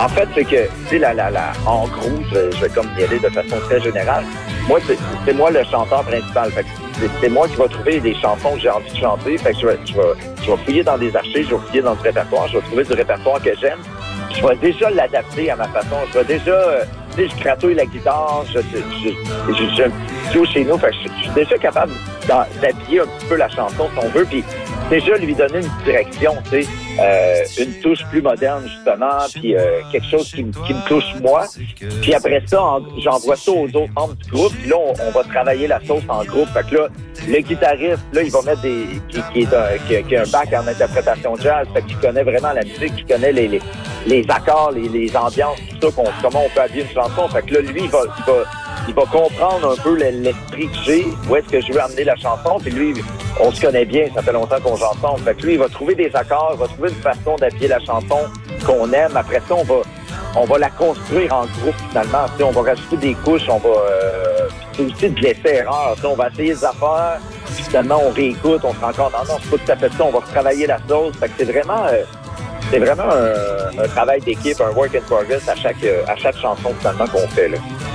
En fait, c'est que, tu sais, en gros, je vais comme y aller de façon très générale. Moi, c'est moi le chanteur principal. Fait que c'est moi qui va trouver des chansons que j'ai envie de chanter. Fait que je vais fouiller dans des archives, je vais fouiller dans du répertoire, je vais trouver du répertoire que j'aime. Je vais déjà l'adapter à ma façon. Je vais déjà, tu sais, je gratouille la guitare, j'ai un petit studio chez nous. Fait que je suis déjà capable d'habiller un petit peu la chanson si on veut. Puis déjà lui donner une direction, tu sais, une touche plus moderne justement, puis quelque chose qui me touche moi. Puis après ça, j'envoie ça aux autres membres du groupe. Puis là, on va travailler la sauce en groupe. Fait que là, le guitariste, là, il va mettre qui a un bac en interprétation jazz, fait qu'il connaît vraiment la musique, qu'il connaît les accords, les ambiances, tout ça, comment on peut habiller une chanson. Fait que là, lui, il va comprendre un peu l'esprit que j'ai, où est-ce que je veux amener la chanson. Puis lui, on se connaît bien, ça fait longtemps qu'on joue ensemble. Fait que lui, il va trouver des accords, il va trouver une façon d'habiller la chanson qu'on aime. Après ça, on va la construire en groupe finalement. Tu sais, on va rajouter des couches, c'est aussi de l'essai-erreur. Tu sais, on va essayer des affaires, puis finalement, on réécoute, on se rend compte, non, c'est pas tout à fait ça, on va retravailler la sauce. Fait que c'est vraiment un travail d'équipe, un work in progress à chaque chanson finalement qu'on fait, là.